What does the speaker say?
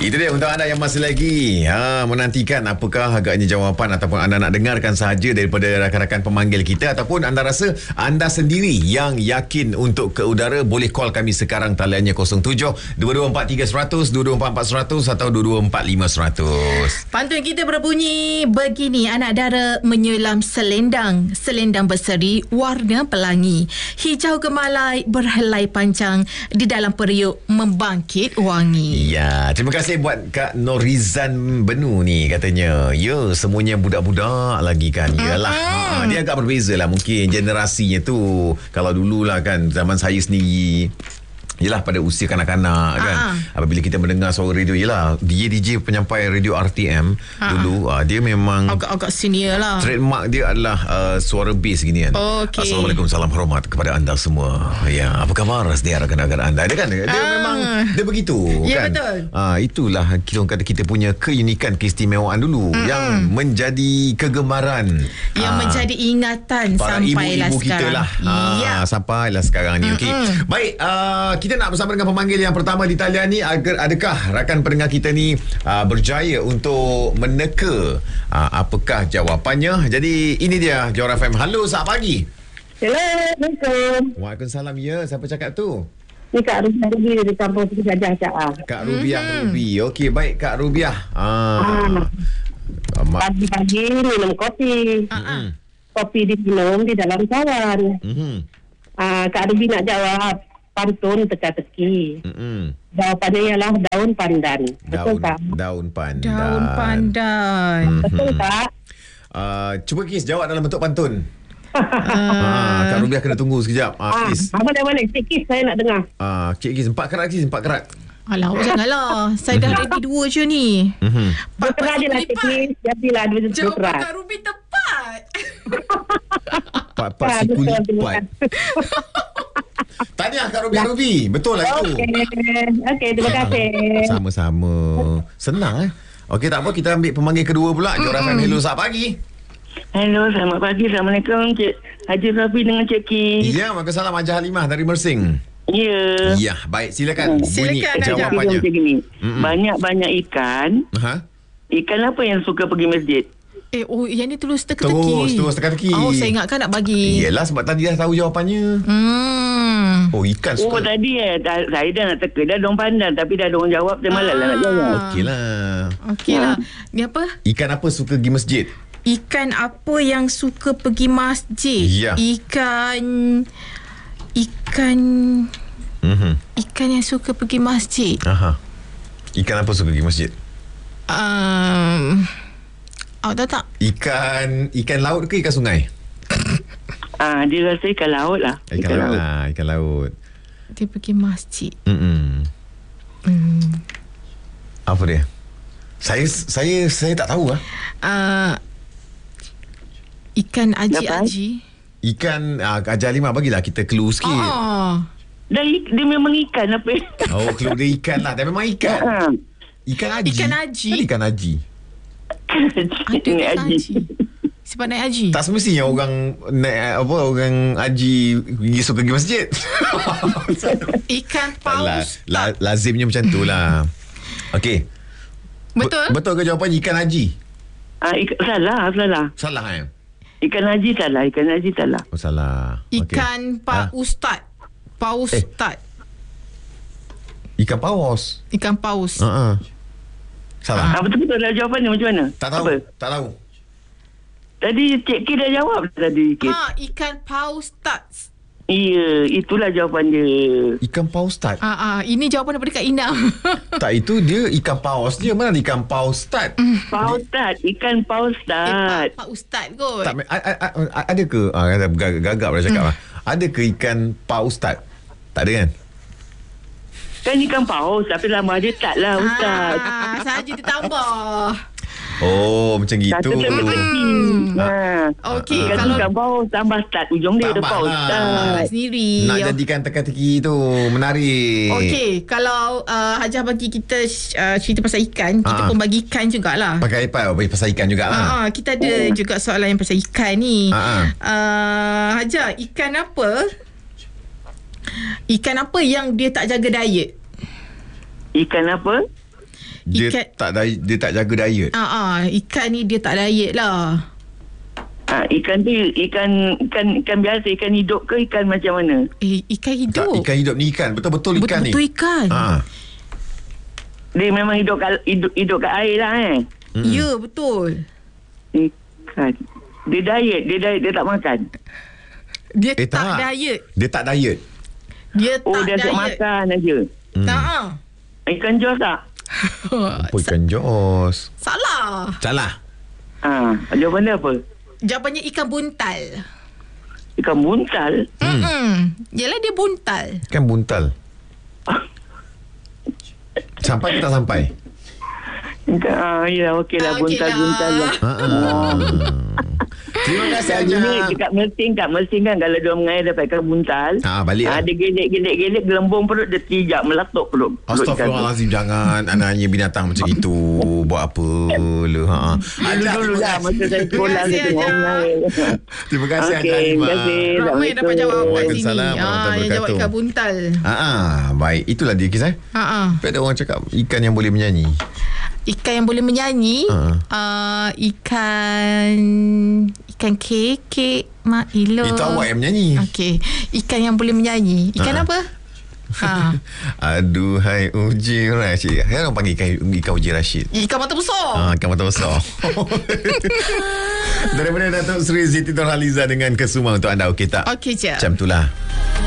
Itu dia untuk anda yang masih lagi menantikan apakah agaknya jawapan ataupun anda nak dengarkan sahaja daripada rakan-rakan pemanggil kita, ataupun anda rasa anda sendiri yang yakin untuk ke udara, boleh call kami sekarang. Taliannya 07-2243-100, 2244-100 atau 2245-100. Pantun kita berbunyi begini: anak dara menyelam selendang, selendang berseri warna pelangi, hijau gemalai berhelai panjang, di dalam periuk membangkit wangi. Ya, terima kasih buat Kak Norizan Benu ni, katanya ya semuanya budak-budak lagi kan. Yalah, dia agak berbeza lah mungkin generasinya tu. Kalau dululah kan zaman saya sendiri, yelah pada usia kanak-kanak kan, apabila kita mendengar suara radio, yelah DJ penyampai radio RTM dulu, dia memang agak senior lah. Trademark dia adalah suara bass gini kan. Assalamualaikum, salam hormat kepada anda semua. Ya, apa khabar sedia rakan-rakan anda? Dia kan dia memang dia begitu ya, kan. Betul. Itulah kita punya keunikan, keistimewaan dulu yang menjadi kegemaran, yang menjadi ingatan para sampailah ibu-ibu kita sekarang. lah. Sampailah sekarang ni. Okey. Baik, kita nak bersama dengan pemanggil yang pertama di talian ni. Adakah rakan pendengar kita ni berjaya untuk meneka apakah jawapannya? Jadi ini dia Johor FM. Halo, selamat pagi. Assalamualaikum. Waalaikumsalam. Ya, siapa cakap tu? Ni Kak Rubiah dari kampung Siti Gajah Cak. Kak Rubiah. Okey, baik Kak Rubiah. Pagi-pagi minum kopi. Kopi diminum di dalam cawan. Kak Rubiah nak jawab pantun teka-teki. Jawapannya ialah daun pandan. Betul tak? Daun pandan. Daun pandan. Betul tak? Cuba Kis jawab dalam bentuk pantun. Kak Rubiah kena tunggu sekejap. Kis. Apa dah mana? Cik Kis, saya nak dengar. Cik Kis, 4 kerat Kis, 4 kerat. Alah, awak janganlah. Saya dah ready 2 je ni. Berkerat je lah Cik Kis. Jadilah 2 kerat. Jawapan Kak Ruby tepat. Pak si kulipat. Tahniah Kak Ruby. Betul lah itu. Okey, terima kasih. Sama-sama. Senang Okey, tak apa, kita ambil pemanggil kedua pula. Johor FM. Hello, selamat pagi. Hello, selamat pagi. Assalamualaikum Cik Haji Rafi dengan Cik Ki. Ya, Waalaikumsalam. Haji Halimah dari Mersing. Ya. Ya, baik, silakan. Bunyi Silakan, jawapannya. Macam gini. Banyak-banyak ikan. Ikan apa yang suka pergi masjid? Yang ni terus teka-teki. Terus teka-teki. Saya ingatkan nak bagi. Yelah, sebab tadi dah tahu jawapannya. Ikan suka. Tadi saya dah nak teka dah daun pandan, tapi dah ada orang jawab, saya malas lah nak jawab. Okeylah. Ni apa? Ikan apa suka pergi masjid? Ikan apa yang suka pergi masjid? Ya. Ikan yang suka pergi masjid. Ikan apa suka pergi masjid? Awak tahu tak? Ikan laut ke ikan sungai? Dia rasa ikan laut lah. Ikan laut. Dia pergi masjid. Apa dia? Saya tak tahu lah. Ikan aji-aji. Ikan Haji Halimah, bagilah kita clue sikit. Dia memang ikan apa? Clue dia ikan lah. Dia memang ikan. Ikan aji. Ikan aji. Kan ikan aji. Ada ikan aji. Sebab naik haji. Tak semestinya orang naik orang haji suka pergi masjid. Ikan paus. Lazimnya macam tu lah. Okey. Betul? Betul ke jawapan ikan haji? Salah. Salah Ikan haji salah. salah. Ikan paustad. Paustad. Ikan paus. Ikan paus. Salah. Betul-betul lah jawapannya macam mana? Tak tahu. Apa? Tak tahu. Tadi Cik Ki dah jawab tadi. Ikan paustad. Ya, itulah jawapan dia. Ikan paus tak? Ini jawapan daripada Kak Ina. Tak, itu dia ikan paus dia. Mana ada ikan paus tak? Paustad, ikan paustad. Pak Ustaz kot. Tak, ada ke gagap dah cakap lah. Ada ke ikan paus tak? Tak ada kan? Kan ikan paus, tapi lama dia tak lah Ustaz. Sahaja ditambah. Macam gitu. Okey, kalau ikan paus tambah start ujung dia ada paus start sendiri. Nak jadikan teka-teki tu menarik. Okey, kalau Hajah bagi kita cerita pasal ikan, kita pun bagi ikan jugalah. Pakai bagi pasal ikan jugalah. Kita ada juga soalan yang pasal ikan ni. Hajah, ikan apa Ikan apa yang dia tak jaga diet? Ikan apa? Dia tak jaga diet. Ikan ni dia tak diet lah. Ikan tu ikan biasa, ikan hidup ke ikan macam mana? Ikan hidup. Tak, ikan hidup ni ikan. Betul-betul ikan ni. Betul ikan. Dia memang hidup kat air lah Ya, betul. Ikan. Dia diet, dia tak makan. Dia tak diet. Dia tak diet. Dia tak dia diet. asyik makan aja. Ikan jos tak? Apa ikan jos? Salah. Jawapan dia apa? Jawapannya ikan buntal. Ikan buntal? Yelah, dia buntal. Ikan buntal. Sampai ke tak sampai? Ya, okey lah. Buntal-buntal lah. Terima kasih Haja. Dekat Mersing kan kalau dia mengair dapat ikan buntal. Balik lah. Dia gelek gelembung perut, dia tijak meletup perut. Astaghfirullahalazim, jangan anaknya binatang macam itu. Buat apa lah. Dulu lah masa saya sekolah saya tengok mengair. Terima kasih Haja. Terima kasih. Ramai dapat jawab kat sini. Waalaikumsalam warahmatullahi Yang jawab ikan buntal. Baik, itulah dia kisah. Tapi ada orang cakap ikan yang boleh menyanyi. Ikan yang boleh menyanyi, ikan kekek Mak Ilo. Itu awak yang menyanyi. Okey, ikan yang boleh menyanyi. Ikan apa? Aduhai Uji Rashid. Orang panggil ikan Uji Rashid. Ikan mata besar. Ikan mata besar. Daripada Datuk Seri Siti Nurhaliza dengan Kesuma untuk anda. Okey tak? Okey je. Macam itulah.